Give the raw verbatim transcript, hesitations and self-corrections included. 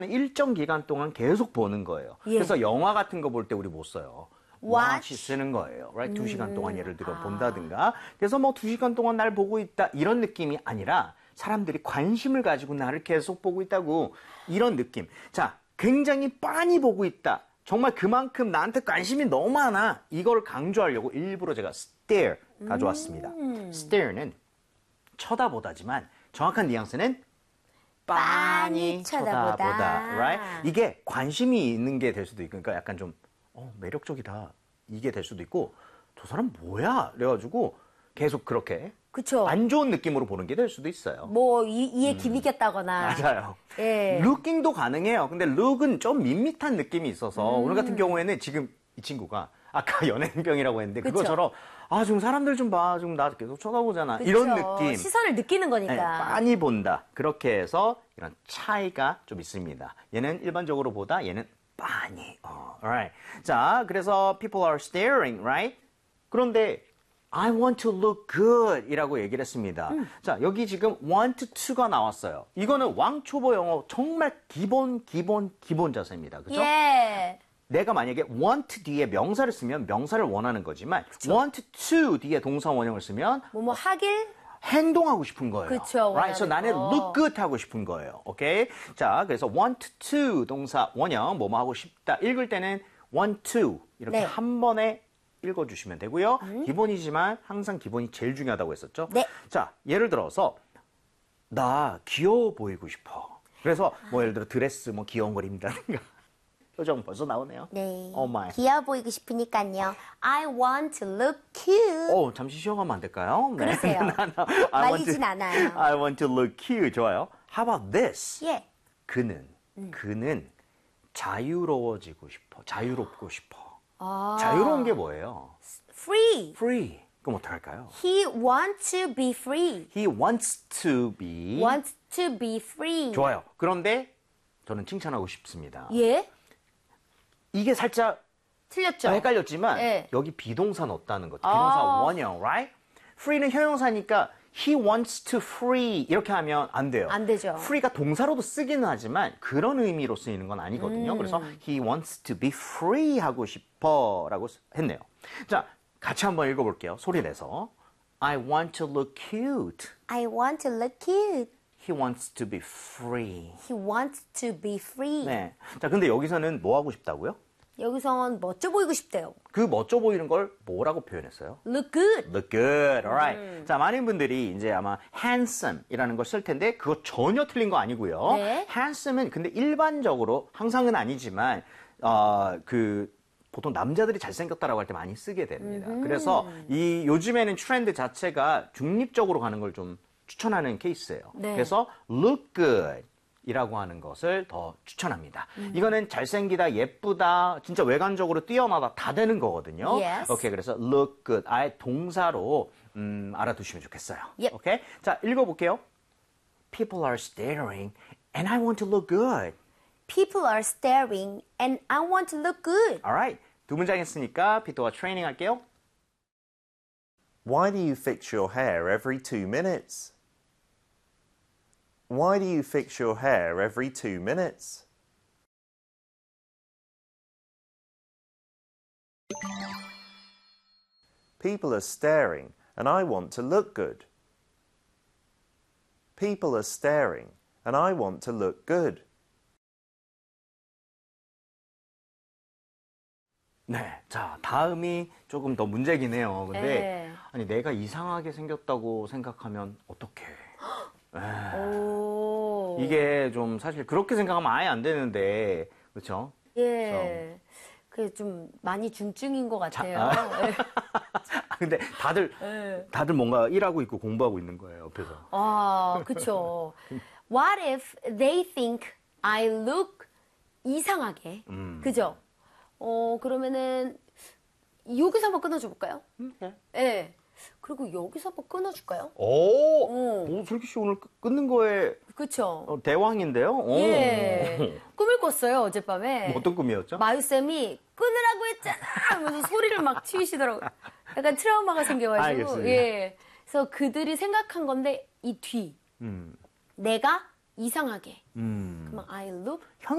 일정 기간 동안 계속 보는 거예요. 예. 그래서 영화 같은 거 볼 때 우리 못 써요. watch 쓰는 거예요. Right? 두 시간 동안 예를 들어 아. 본다든가. 그래서 뭐 두 시간 동안 날 보고 있다 이런 느낌이 아니라 사람들이 관심을 가지고 나를 계속 보고 있다고 이런 느낌. 자, 굉장히 빤히 보고 있다. 정말 그만큼 나한테 관심이 너무 많아. 이걸 강조하려고 일부러 제가 stare 가져왔습니다. 음. stare는 쳐다보다지만 정확한 뉘앙스는 빤히 빤히 쳐다보다. 쳐다보다. Right? 이게 관심이 있는 게 될 수도 있고, 그러니까 약간 좀 어, 매력적이다. 이게 될 수도 있고, 저 사람 뭐야? 그래가지고 계속 그렇게 그쵸. 안 좋은 느낌으로 보는 게 될 수도 있어요. 뭐 이, 이에 김이겠다거나. 맞아요. 예. looking도 가능해요. 근데 look은 좀 밋밋한 느낌이 있어서 음. 오늘 같은 경우에는 지금 이 친구가 아까 연예인병이라고 했는데 그쵸. 그것처럼 아 지금 사람들 좀 봐. 지금 나 계속 쳐다보잖아. 그쵸. 이런 느낌. 시선을 느끼는 거니까. 네, 빤히 본다. 그렇게 해서 이런 차이가 좀 있습니다. 얘는 일반적으로 보다, 얘는 빤히. 어, alright. 자, 그래서 people are staring, right? 그런데 I want to look good 이라고 얘기를 했습니다. 음. 자, 여기 지금 want to가 나왔어요. 이거는 왕초보 영어 정말 기본, 기본, 기본 자세입니다. 그죠? 예. 내가 만약에 want 뒤에 명사를 쓰면 명사를 원하는 거지만 그쵸. want to 뒤에 동사 원형을 쓰면 뭐뭐 하길. 행동하고 싶은 거예요. 그쵸, right? So 나는 원하는 거. look good 하고 싶은 거예요. 오케이? 자, 그래서 want to 동사 원형 뭐뭐 하고 싶다. 읽을 때는 want to 이렇게 네. 한 번에 읽어주시면 되고요. 음. 기본이지만 항상 기본이 제일 중요하다고 했었죠. 네. 자, 예를 들어서 나 귀여워 보이고 싶어. 그래서 뭐 예를 들어 드레스 뭐 귀여운 걸 입는다든가 표정 벌써 나오네요. 네. Oh my. 귀여워 보이고 싶으니까요. I want to look cute. 어, 잠시 쉬어가면 안 될까요? 네. 그러세요. I want 말리진 to- 않아요. I want to look cute. 좋아요. How about this? 예. 그는, 음. 그는 자유로워지고 싶어. 자유롭고 싶어. 아. 자유로운 게 뭐예요? free. Free. 그럼 어떡할까요? He wants to be free. He wants to be. wants to be free. 좋아요. 그런데 저는 칭찬하고 싶습니다. 예? 이게 살짝 틀렸죠? 헷갈렸지만 예. 여기 비동사 넣었다는 거죠. 비동사 아. 원형, right? free는 형용사니까 he wants to free 이렇게 하면 안 돼요. 안 되죠. free가 동사로도 쓰기는 하지만 그런 의미로 쓰이는 건 아니거든요. 음. 그래서 he wants to be free 하고 싶어라고 했네요. 자, 같이 한번 읽어볼게요. 소리 내서 I want to look cute. I want to look cute. He wants to be free. He wants to be free. 네. 자, 근데 여기서는 뭐 하고 싶다고요? 여기선 멋져 보이고 싶대요. 그 멋져 보이는 걸 뭐라고 표현했어요? Look good. Look good, alright. 음. 자, 많은 분들이 이제 아마 handsome이라는 걸 쓸 텐데 그거 전혀 틀린 거 아니고요. 네. handsome은 근데 일반적으로 항상은 아니지만 어, 그 보통 남자들이 잘생겼다라고 할 때 많이 쓰게 됩니다. 음흠. 그래서 이 요즘에는 트렌드 자체가 중립적으로 가는 걸 좀 추천하는 케이스예요. 네. 그래서 look good. 이라고 하는 것을 더 추천합니다. 음. 이거는 잘생기다, 예쁘다, 진짜 외관적으로 뛰어나다 다 되는 거거든요. Yes. 오케이, 그래서 look good, 아예 동사로 음, 알아두시면 좋겠어요. Yep. 오케이, 자 읽어볼게요. People are staring, and I want to look good. People are staring and I want to look good. Alright, 두 문장 했으니까 피터와 트레이닝 할게요. Why do you fix your hair every two minutes? Why do you fix your hair every two minutes? People are staring and I want to look good. People are staring and I want to look good. 네, 자 다음이 조금 더 문제긴 해요. 근데 네. 아니 내가 이상하게 생겼다고 생각하면 어떡해. 오. 이게 좀 사실 그렇게 생각하면 아예 안 되는데 그렇죠? 예. 그게 좀 많이 중증인 것 같아요. 예. 근데 다들 네. 다들 뭔가 일하고 있고 공부하고 있는 거예요 옆에서. 아, 그쵸. What if they think I look 이상하게? 음. 그죠? 어, 그러면은, 여기서 한번 끊어줘 볼까요? 네. 예. 그리고 여기서 한번 끊어줄까요? 오, 어. 오, 슬기 씨 오늘 끊- 끊는 거에 그쵸. 어, 대왕인데요? 오. 예. 꿈을 꿨어요, 어젯밤에. 뭐 어떤 꿈이었죠? 마유쌤이 끊으라고 했잖아! 하면서 소리를 막 치우시더라고요. 약간 트라우마가 생겨가지고. 알겠습니다. 예. 그래서 그들이 생각한 건데, 이 뒤. 음. 내가 이상하게. 음. 그러면 I look